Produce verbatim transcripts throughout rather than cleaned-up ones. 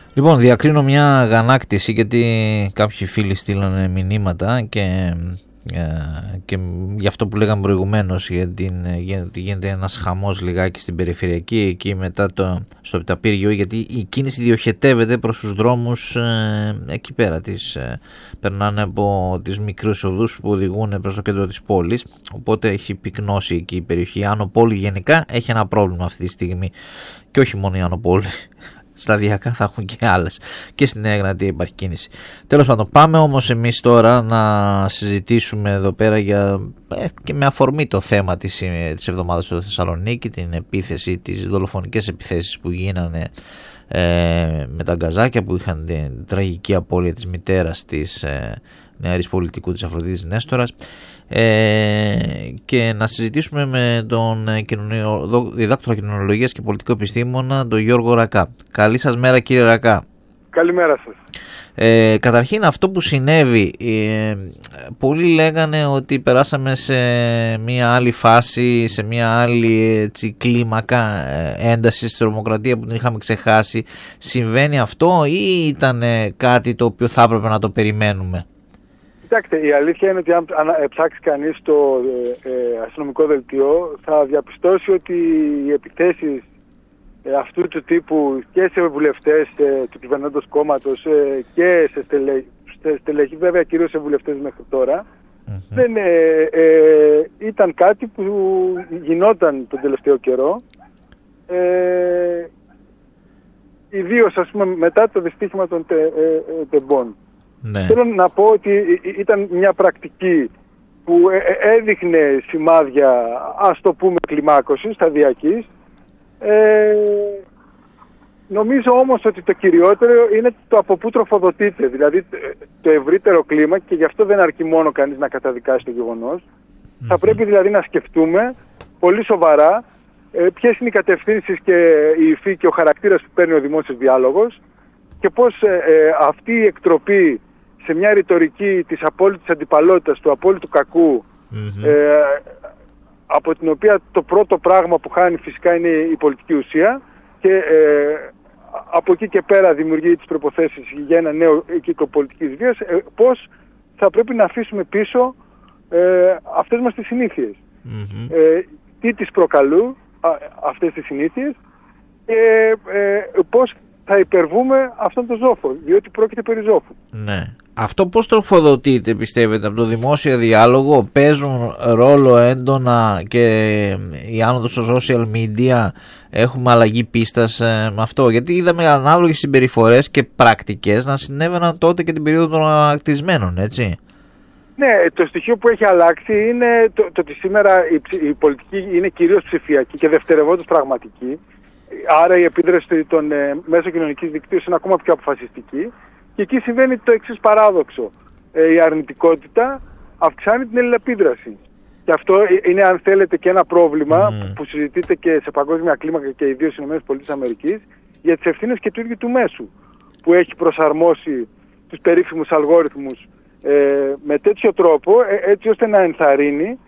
Λοιπόν, διακρίνω μια αγανάκτηση γιατί κάποιοι φίλοι στείλανε μηνύματα και, και γι' αυτό που λέγαμε προηγουμένως, γιατί γίνεται ένας χαμός λιγάκι στην περιφερειακή εκεί μετά το, στο Επιταπύργιο, γιατί η κίνηση διοχετεύεται προς τους δρόμους ε, εκεί πέρα της, ε, περνάνε από τις μικρούς οδούς που οδηγούν προς το κέντρο της πόλης, οπότε έχει πυκνώσει εκεί η περιοχή. Η Άνω Πόλη γενικά έχει ένα πρόβλημα αυτή τη στιγμή και όχι μόνο η Άνω Πόλη. Σταδιακά θα έχουν και άλλες. Και στην Νέα Εγνατία υπάρχει κίνηση. Τέλος πάντων, πάμε όμως εμείς τώρα να συζητήσουμε εδώ πέρα για, ε, και με αφορμή το θέμα της, της εβδομάδας στο Θεσσαλονίκη, την επίθεση, τις δολοφονικές επιθέσεις που γίνανε ε, με τα γκαζάκια που είχαν την τραγική απώλεια της μητέρας της ε, νεαρής πολιτικού της Αφροδίτης Νέστορας. Ε, και να συζητήσουμε με τον διδάκτορα κοινωνιολογίας και πολιτικό επιστήμονα, τον Γιώργο Ρακά. Καλή σας μέρα, κύριε Ρακά. Καλημέρα σας. Ε, καταρχήν, αυτό που συνέβη, ε, πολλοί λέγανε ότι περάσαμε σε μια άλλη φάση, σε μια άλλη έτσι, κλίμακα ε, ένταση στη τρομοκρατία που την είχαμε ξεχάσει. Συμβαίνει αυτό ή ήταν κάτι το οποίο θα έπρεπε να το περιμένουμε? Κοιτάξτε, η αλήθεια είναι ότι αν, αν ψάξει κανείς το ε, ε, αστυνομικό δελτίο, θα διαπιστώσει ότι οι επιθέσεις ε, αυτού του τύπου και σε βουλευτές ε, του κυβερνώντος κόμματος ε, και σε, στελε, σε στελεχή, βέβαια κυρίως σε βουλευτές μέχρι τώρα, mm-hmm. δεν ε, ε, ήταν κάτι που γινόταν τον τελευταίο καιρό. Ε, ιδίως, ας πούμε, μετά το δυστύχημα των τε, ε, ε, τεμπών. Ναι. Θέλω να πω ότι ήταν μια πρακτική που έδειχνε σημάδια, ας το πούμε, κλιμάκωσης σταδιακής. Ε, νομίζω όμως ότι το κυριότερο είναι το από πού τροφοδοτείται, δηλαδή το ευρύτερο κλίμα, και γι' αυτό δεν αρκεί μόνο κανείς να καταδικάσει το γεγονός. Mm-hmm. Θα πρέπει δηλαδή να σκεφτούμε πολύ σοβαρά ε, ποιες είναι οι κατευθύνσεις και η υφή και ο χαρακτήρας που παίρνει ο δημόσιος διάλογος και πώς ε, ε, αυτή η εκτροπή σε μια ρητορική της απόλυτης αντιπαλότητας, του απόλυτου κακού, mm-hmm. ε, από την οποία το πρώτο πράγμα που χάνει φυσικά είναι η πολιτική ουσία, και ε, από εκεί και πέρα δημιουργεί τις προϋποθέσεις για ένα νέο κύκλο πολιτικής βίας, ε, πώς θα πρέπει να αφήσουμε πίσω ε, αυτές μας τις συνήθειες. Mm-hmm. Ε, τι τις προκαλούν α, αυτές τις συνήθειες και ε, πώς θα υπερβούμε αυτόν τον ζόφο, διότι πρόκειται περί ζόφου. Ναι. Αυτό πώς τροφοδοτείται, πιστεύετε, από το δημόσιο διάλογο? Παίζουν ρόλο έντονα και η άνοδος στο social media? Έχουμε αλλαγή πίστας ε, με αυτό? Γιατί είδαμε ανάλογες συμπεριφορές και πρακτικές να συνέβαιναν τότε και την περίοδο των ανακτισμένων, έτσι. Ναι, το στοιχείο που έχει αλλάξει είναι το, το ότι σήμερα η, η πολιτική είναι κυρίως ψηφιακή και δευτερευόντως πραγματική. Άρα η επίδραση των ε, μέσω κοινωνικής δικτύωσης είναι ακόμα πιο αποφασιστική, και εκεί συμβαίνει το εξής παράδοξο. Ε, η αρνητικότητα αυξάνει την αλληλεπίδραση. Και αυτό είναι, αν θέλετε, και ένα πρόβλημα mm. που συζητείται και σε παγκόσμια κλίμακα και ιδίως στις ΗΠΑ, για τις ευθύνες και του ίδιου του μέσου, που έχει προσαρμόσει τους περίφημους αλγόριθμους ε, με τέτοιο τρόπο, ε, έτσι ώστε να ενθαρρύνει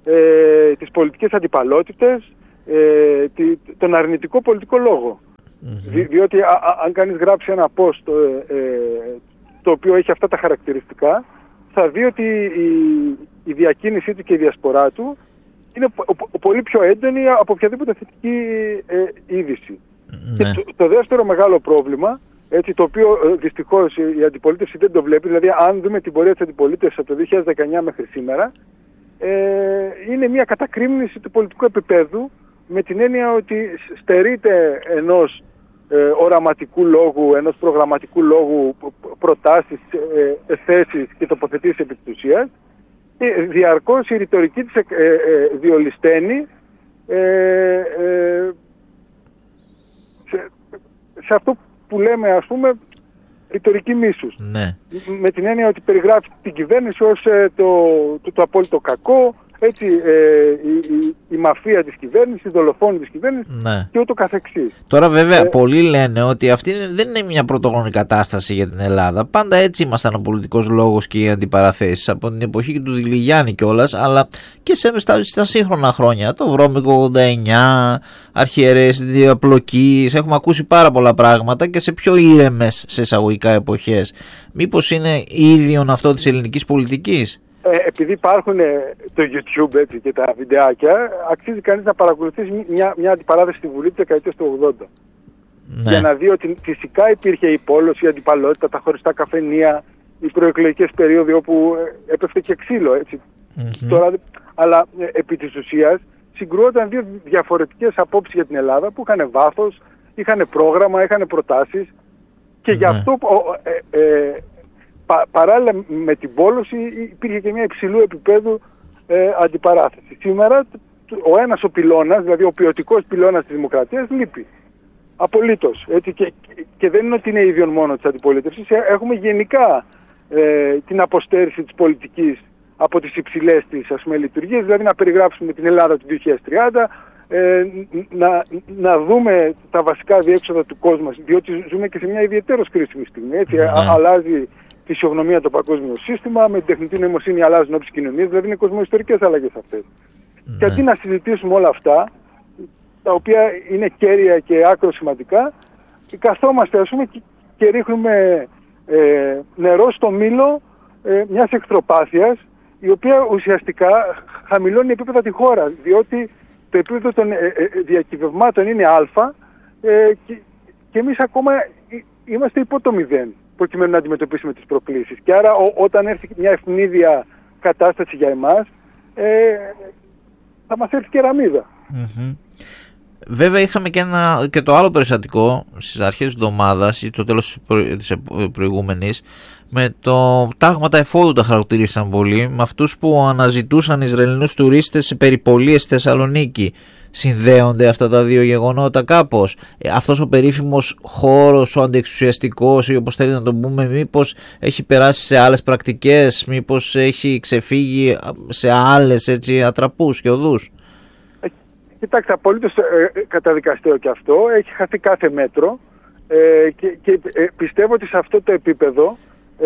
ε, τις πολιτικές αντιπαλότητες, Ε, τον αρνητικό πολιτικό λόγο. Mm-hmm. Δι, διότι α, α, αν κανείς γράψει ένα post ε, ε, το οποίο έχει αυτά τα χαρακτηριστικά, θα δει ότι η, η διακίνησή του και η διασπορά του είναι πο, πο, πολύ πιο έντονη από οποιαδήποτε θετική ε, είδηση. Mm-hmm. Και το, το δεύτερο μεγάλο πρόβλημα, έτσι, το οποίο ε, δυστυχώς η αντιπολίτευση δεν το βλέπει, δηλαδή αν δούμε την πορεία της αντιπολίτευσης από το δύο χιλιάδες δεκαεννιά μέχρι σήμερα, ε, είναι μια κατακρίμνηση του πολιτικού επίπεδου, με την έννοια ότι στερείται ενός ε, οραματικού λόγου, ενός προγραμματικού λόγου, προτάσεις, ε, θέσεις και τοποθετήσεις επί της ουσίας, και διαρκώς η ρητορική της ε, ε, διολυσταίνει ε, ε, σε, σε αυτό που λέμε, ας πούμε, ρητορική μίσους. Ναι. Με την έννοια ότι περιγράφει την κυβέρνηση ως ε, το, το, το απόλυτο κακό, έτσι, ε, η, η, η μαφία της κυβέρνησης, οι δολοφόνοι της κυβέρνησης, ναι, και ούτω καθεξής. Τώρα βέβαια ε, πολλοί λένε ότι αυτή δεν είναι μια πρωτόγνωρη κατάσταση για την Ελλάδα. Πάντα έτσι ήμασταν ο πολιτικός λόγος και οι αντιπαραθέσεις από την εποχή του Δηλιγιάννη κιόλας, αλλά και σε, στα, στα σύγχρονα χρόνια, το Βρώμικο ογδόντα εννιά, αρχιερές διαπλοκής, έχουμε ακούσει πάρα πολλά πράγματα και σε πιο ήρεμες σε εισαγωγικά εποχές. Μήπως είναι ίδιον αυτό της ελληνικής πολιτικής? Ε, επειδή υπάρχουν ε, το YouTube, έτσι, και τα βιντεάκια, αξίζει κανείς να παρακολουθήσει μια, μια αντιπαράθεση στη Βουλή της δεκαετίας του ογδόντα. Ναι. Για να δει ότι φυσικά υπήρχε η πόλωση, η αντιπαλότητα, τα χωριστά καφενεία, οι προεκλογικές περίοδοι όπου ε, έπεφτε και ξύλο. Έτσι. Mm-hmm. Τώρα, αλλά ε, επί της ουσίας συγκρούονταν δύο διαφορετικές απόψεις για την Ελλάδα που είχαν βάθος, είχαν πρόγραμμα, είχαν προτάσεις και ναι. γι' αυτό ε, ε, πα, παράλληλα με την πόλωση υπήρχε και μια υψηλού επίπεδου ε, αντιπαράθεση. Σήμερα ο ένας ο πυλώνας, δηλαδή ο ποιοτικός πυλώνας της δημοκρατίας λείπει. Απολύτως. Έτσι, και, και δεν είναι ότι είναι ίδιον μόνο της αντιπολίτευσης. Έχουμε γενικά ε, την αποστέρηση της πολιτικής από τις υψηλές της, ας πούμε, λειτουργίες, δηλαδή να περιγράψουμε την Ελλάδα του δύο χιλιάδες τριάντα, ε, να, να δούμε τα βασικά διέξοδα του κόσμου, διότι ζούμε και σε μια ιδιαίτερως κρίσιμη στιγμή. Έτσι, mm-hmm. α, αλλάζει η φυσιογνωμία το παγκόσμιο σύστημα, με την τεχνητή νοημοσύνη αλλάζουν όποιες κοινωνίες, δηλαδή είναι κοσμοϊστορικές αλλαγές αυτές. Mm-hmm. Και αντί να συζητήσουμε όλα αυτά, τα οποία είναι κέρια και άκρο σημαντικά, καθόμαστε, ας πούμε, και, και ρίχνουμε ε, νερό στο μήλο ε, μιας εχθροπάθειας, η οποία ουσιαστικά χαμηλώνει επίπεδα τη χώρα, διότι το επίπεδο των ε, ε, διακυβευμάτων είναι α ε, και, και εμείς ακόμα είμαστε υπό το μηδέν προκειμένου να αντιμετωπίσουμε τις προκλήσεις. Και άρα ό, όταν έρθει μια ευνίδια κατάσταση για εμάς, ε, θα μας έρθει κεραμίδα. Mm-hmm. Βέβαια είχαμε και, ένα, και το άλλο περιστατικό στις αρχές της εβδομάδας ή το τέλος της προηγούμενης, με το τάγματα εφόδου τα χαρακτηρίσαν πολύ, με αυτούς που αναζητούσαν Ισραηλινούς τουρίστες σε περιπολίες στη Θεσσαλονίκη. Συνδέονται αυτά τα δύο γεγονότα κάπως? Ε, αυτός ο περίφημος χώρος, ο αντιεξουσιαστικός ή όπως θέλει να τον πούμε, μήπως έχει περάσει σε άλλες πρακτικές, μήπως έχει ξεφύγει σε άλλες, έτσι, ατραπούς και οδούς? Κοιτάξτε, απολύτως ε, καταδικαστέο και αυτό. Έχει χαθεί κάθε μέτρο ε, και, και ε, πιστεύω ότι σε αυτό το επίπεδο ε,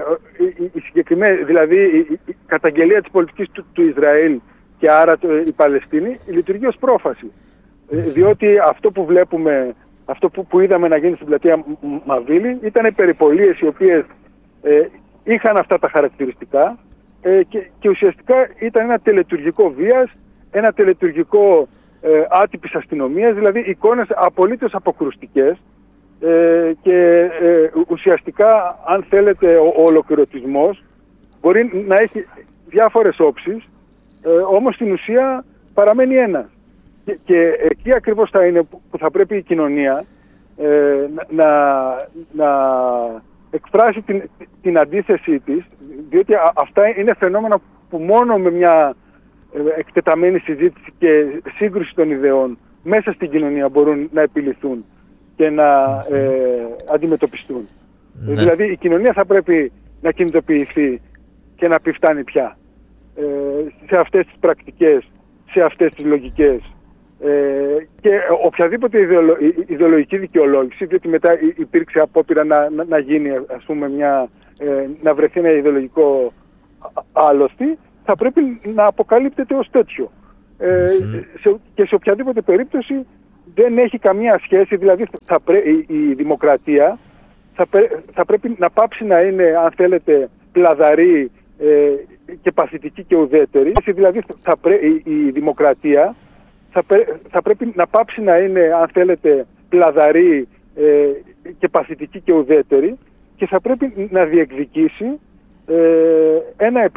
η, η συγκεκριμένη, δηλαδή η, η καταγγελία της πολιτικής του, του Ισραήλ και άρα το, η Παλαιστίνη λειτουργεί ως πρόφαση. Ε, διότι αυτό που βλέπουμε, αυτό που, που είδαμε να γίνει στην πλατεία Μαβίλη ήταν περιπολίες οι οποίες ε, είχαν αυτά τα χαρακτηριστικά ε, και, και ουσιαστικά ήταν ένα τελετουργικό βίας, ένα τελετουργικό ε, άτυπης αστυνομίας, δηλαδή εικόνες απολύτως αποκρουστικές ε, και ε, ουσιαστικά, αν θέλετε, ο, ο ολοκληρωτισμός μπορεί να έχει διάφορες όψεις, ε, όμως στην ουσία παραμένει ένας. Και, και εκεί ακριβώς θα είναι που θα πρέπει η κοινωνία ε, να, να εκφράσει την, την αντίθεσή της, διότι α, αυτά είναι φαινόμενα που μόνο με μια εκτεταμένη συζήτηση και σύγκρουση των ιδεών μέσα στην κοινωνία μπορούν να επιληθούν και να ε, αντιμετωπιστούν. Ναι. Δηλαδή η κοινωνία θα πρέπει να κινητοποιηθεί και να πει φτάνει πια ε, σε αυτές τις πρακτικές, σε αυτές τις λογικές ε, και οποιαδήποτε ιδεολο, ιδεολογική δικαιολόγηση, διότι μετά υπήρξε απόπειρα να, να, να γίνει, ας πούμε, μια, ε, να βρεθεί ένα ιδεολογικό άλωστη, θα πρέπει να αποκαλύπτεται ως τέτοιο. Ε, mm. σε, και σε οποιαδήποτε περίπτωση δεν έχει καμία σχέση, δηλαδή θα πρέ, η, η δημοκρατία θα, πρέ, θα πρέπει να πάψει να είναι, αν θέλετε, πλαδαρή ε, και παθητική και ουδέτερη. Δηλαδή θα πρέ, η, η δημοκρατία θα, πρέ, θα πρέπει να πάψει να είναι, αν θέλετε, πλαδαρή ε, και παθητική και ουδέτερη και θα πρέπει να διεκδικήσει ε, ένα επίπεδο